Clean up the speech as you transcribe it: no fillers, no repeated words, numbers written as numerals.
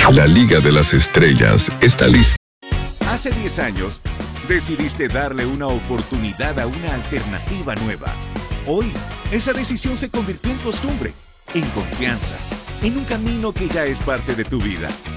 La Liga de las Estrellas está lista. Hace 10 años, decidiste darle una oportunidad a una alternativa nueva. Hoy, esa decisión se convirtió en costumbre, en confianza, en un camino que ya es parte de tu vida.